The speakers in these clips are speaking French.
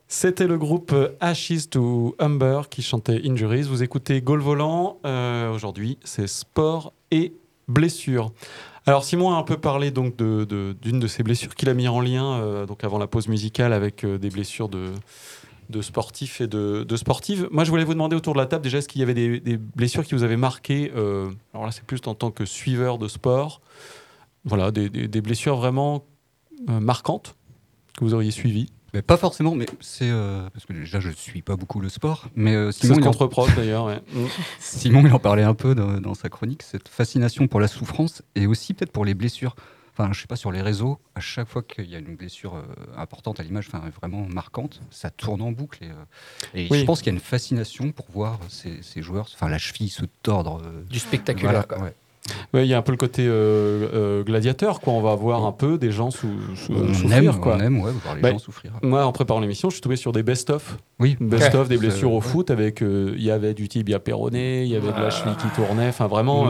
C'était le groupe Ashes to Umber qui chantait Injuries. Vous écoutez Gaulle Volant. Aujourd'hui, c'est sport et blessures. Alors Simon a un peu parlé donc d'une de ses blessures qu'il a mis en lien donc avant la pause musicale avec des blessures de sportifs et de sportives. Moi, je voulais vous demander autour de la table déjà, est-ce qu'il y avait des blessures qui vous avaient marqué alors là, c'est plus en tant que suiveur de sport. Voilà, des blessures vraiment marquantes que vous auriez suivies. Mais pas forcément, mais c'est parce que déjà je suis pas beaucoup le sport, mais C'est ce qu'on te reproche d'ailleurs. Ouais. Simon il en parlait un peu dans sa chronique, cette fascination pour la souffrance et aussi peut-être pour les blessures. Enfin, je sais pas, sur les réseaux, à chaque fois qu'il y a une blessure importante à l'image, enfin vraiment marquante, ça tourne en boucle et Oui. je pense qu'il y a une fascination pour voir ces joueurs, enfin la cheville se tordre. Du spectaculaire, quoi. Ouais. Ouais, il y a un peu le côté gladiateur, quoi. On va voir un peu des gens On souffrir, quoi. On aime voir les gens souffrir. Moi, en préparant l'émission, je suis tombé sur des best-of. Oui. Best-of des blessures au foot avec il y avait du tibia péroné, il y avait de la cheville qui tournait. Enfin, vraiment.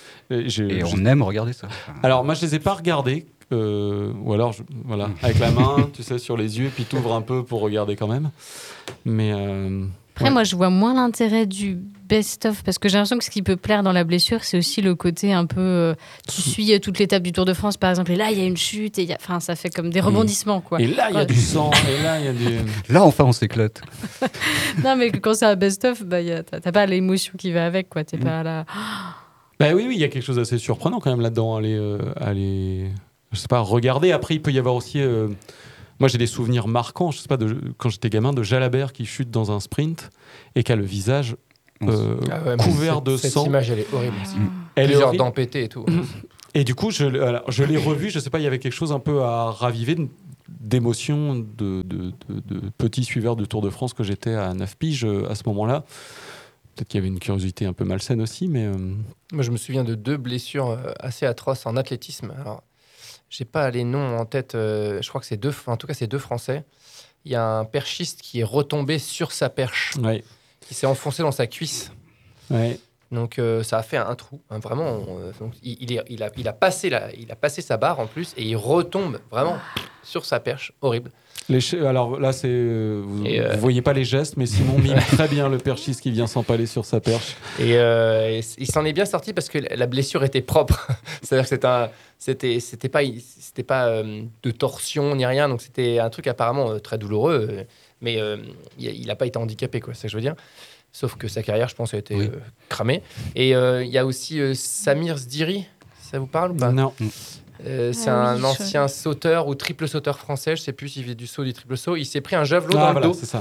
On aime regarder ça. Alors, moi, je les ai pas regardés. Ou alors, voilà, avec la main, tu sais, sur les yeux, et puis t'ouvres un peu pour regarder quand même. Mais après, moi, je vois moins l'intérêt du best-of parce que j'ai l'impression que ce qui peut plaire dans la blessure, c'est aussi le côté un peu. Tu suis toute l'étape du Tour de France, par exemple, et là, il y a une chute, et enfin, ça fait comme des rebondissements, quoi. Et là, il y a du sang, et là, il y a des. Là, enfin, on s'éclate. Non, mais quand c'est un best-of, bah, t'as pas l'émotion qui va avec, quoi. T'es pas là. Bah oui, il y a quelque chose d'assez surprenant quand même là-dedans. Aller je sais pas, regarder. Après, il peut y avoir aussi. Moi, j'ai des souvenirs marquants, je sais pas, quand j'étais gamin, de Jalabert qui chute dans un sprint et qui a le visage couvert de sang. Cette image, elle est horrible. Elle est Plusieurs horrible. dents pétées et tout. Et du coup, je l'ai revu, je sais pas, il y avait quelque chose un peu à raviver d'émotion de petit suiveur de Tour de France que j'étais à 9 piges à ce moment-là. Peut-être qu'il y avait une curiosité un peu malsaine aussi, mais... Moi, je me souviens de 2 blessures assez atroces en athlétisme. Alors, j'ai pas les noms en tête. Je crois que c'est 2, en tout cas, c'est 2 Français. Il y a un perchiste qui est retombé sur sa perche, Ouais. qui s'est enfoncé dans sa cuisse. Ouais. Donc, ça a fait un trou. Hein, vraiment, donc, il a passé sa barre en plus et il retombe vraiment sur sa perche. Horrible. Alors là, vous voyez pas les gestes, mais Simon mime très bien le perchiste qui vient s'empaler sur sa perche. Et il s'en est bien sorti parce que la blessure était propre. C'est-à-dire que c'était pas de torsion ni rien, donc c'était un truc apparemment très douloureux, mais il n'a pas été handicapé, quoi, c'est ce que je veux dire. Sauf que sa carrière, je pense, a été cramée. Et il y a aussi Samir Zdiri, ça vous parle ou pas ? Non. C'est un ancien sauteur ou triple sauteur français, je sais plus s'il fait du saut ou du triple saut. Il s'est pris un javelot dans le dos. C'est ça.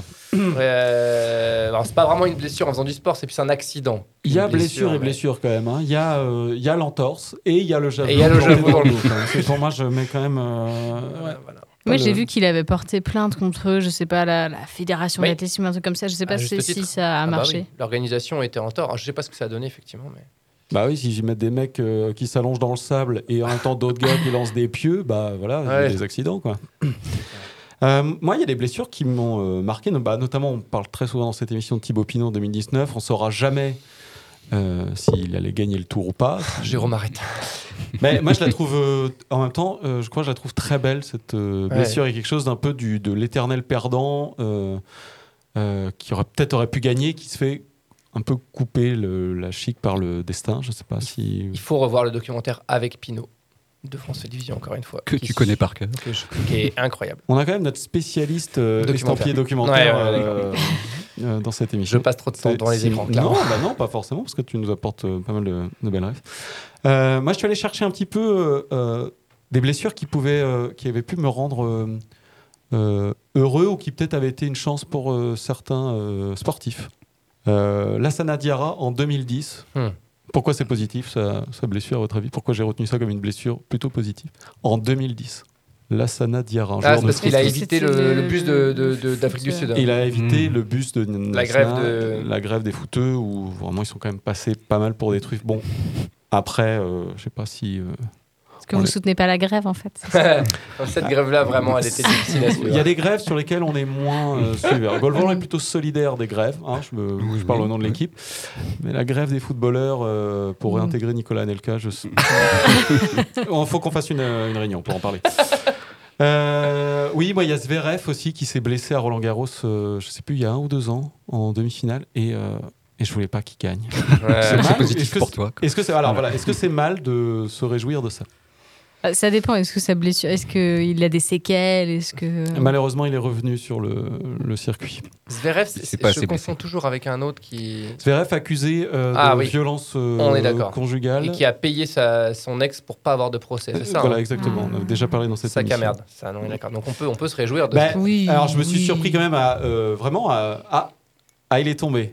Alors c'est pas vraiment une blessure en faisant du sport, c'est plus un accident. Il y a blessure et blessure quand même. Hein. Il y a l'entorse et il y a le javelot. Et il y a le javelot dans le dos. C'est pour moi, je mets quand même. Voilà. Moi, j'ai vu qu'il avait porté plainte contre, je sais pas, la fédération d'athlétisme, un truc comme ça. Je sais pas si ça a marché. Bah oui. L'organisation était en tort. Alors, je sais pas ce que ça a donné, effectivement. Mais... Bah oui, si j'y mets des mecs qui s'allongent dans le sable et en même temps d'autres gars qui lancent des pieux, bah voilà, il y a des accidents, quoi. Moi, il y a des blessures qui m'ont marqué. Notamment, on parle très souvent dans cette émission de Thibaut Pinot en 2019. On saura jamais s'il allait gagner le Tour ou pas. Jérôme, arrête. Mais moi, je la trouve, en même temps, je crois que je la trouve très belle, cette blessure. Il y a quelque chose d'un peu de l'éternel perdant qui aurait pu gagner, qui se fait un peu couper la chic par le destin. Je sais pas si... Il faut revoir le documentaire avec Pinot de France Télévisions, encore une fois. Que tu connais par cœur. Qui est incroyable. On a quand même notre spécialiste estampillé documentaire dans cette émission. Je passe trop de temps devant les écrans. Non, pas forcément, parce que tu nous apportes pas mal de belles rêves. Moi, je suis allé chercher un petit peu des blessures qui avaient pu me rendre heureux ou qui peut-être avaient été une chance pour certains sportifs. Lassana Diarra en 2010. Pourquoi c'est positif, sa blessure, à votre avis ? Pourquoi j'ai retenu ça comme une blessure plutôt positive ? En 2010. Lassana Diarra. C'est parce qu'il a évité le bus d'Afrique du Sud. Il a évité le bus de la grève des footeux, où vraiment ils sont quand même passés pas mal pour des trucs. Bon, après, je sais pas si... Parce que vous ne soutenez pas la grève, en fait. Cette grève-là, vraiment, elle était difficile à suivre. Il y a des grèves sur lesquelles on est moins suiveur. Gaulle Volant est plutôt solidaire des grèves. Hein, je parle au nom de l'équipe. Mais la grève des footballeurs, pour réintégrer Nicolas Anelka, il faut qu'on fasse une réunion pour en parler. Oui, moi, il y a Zverev aussi qui s'est blessé à Roland-Garros, je sais plus, il y a 1 ou 2 ans, en demi-finale, et je voulais pas qu'il gagne. Ouais. C'est mal. positif Est-ce que pour toi, quoi. Est-ce que c'est alors voilà, est-ce que c'est mal de se réjouir de ça? Ça dépend. Est-ce que sa blessure, est-ce qu'il a des séquelles, est-ce que Malheureusement, il est revenu sur le circuit. Zverev, C'est pas je assez confonds blessé. toujours avec un autre qui Zverev accusé Ah de oui. violence On est d'accord. conjugale. et qui a payé son ex pour pas avoir de procès, c'est ça. Voilà, hein exactement. On a déjà parlé dans cette Sac à émission. merde. Ça, non, on est d'accord. Donc on peut se réjouir de. Ben, Oui, alors je me suis oui. surpris quand même à vraiment il est tombé.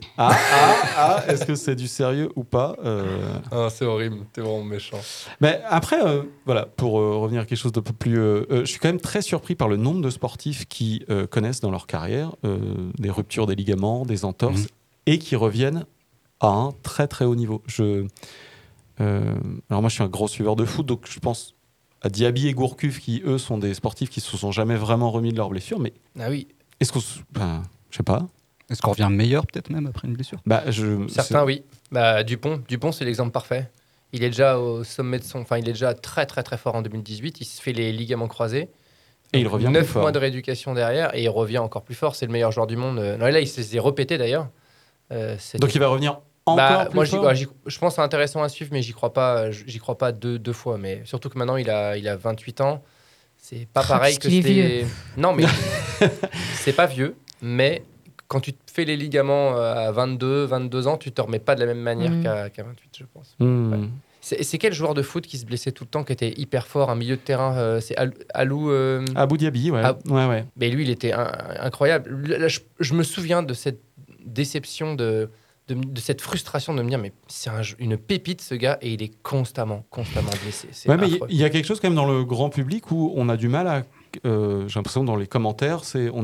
Est-ce que c'est du sérieux ou pas? C'est horrible. T'es vraiment méchant. Mais après, voilà, pour revenir à quelque chose d'un peu plus, je suis quand même très surpris par le nombre de sportifs qui connaissent dans leur carrière des ruptures des ligaments, des entorses, et qui reviennent à un très très haut niveau. Alors moi, je suis un gros suiveur de foot, donc je pense à Diaby et Gourcuff qui, eux, sont des sportifs qui se sont jamais vraiment remis de leurs blessures. Mais Ah oui. est-ce qu'on, je sais pas. Est-ce qu'on revient meilleur peut-être même après une blessure? Certains, oui. Dupont, c'est l'exemple parfait. Il est déjà au sommet de son. Enfin, il est déjà très très très fort en 2018. Il se fait les ligaments croisés. Et il revient plus 9 fort. mois de rééducation derrière et il revient encore plus fort. C'est le meilleur joueur du monde. Non, là, il s'est repété d'ailleurs. Donc il va revenir encore plus moi, fort. je pense que c'est intéressant à suivre, mais j'y crois pas. J'y crois pas deux fois. Mais surtout que maintenant, il a 28 ans. C'est pas pareil que qu'il est c'était. Non, mais c'est pas vieux. Mais quand tu te fais les ligaments à 22 ans, tu te remets pas de la même manière qu'à 28, je pense. Hmm. Ouais. C'est quel joueur de foot qui se blessait tout le temps, qui était hyper fort, un milieu de terrain c'est Alou. Abou Diaby, ouais. Ouais. Mais lui, il était incroyable. Là, je me souviens de cette déception, de cette frustration de me dire, mais c'est une pépite ce gars, et il est constamment blessé. C'est Ouais, mais affreux. il y a quelque chose quand même dans le grand public où on a du mal à. J'ai l'impression que dans les commentaires,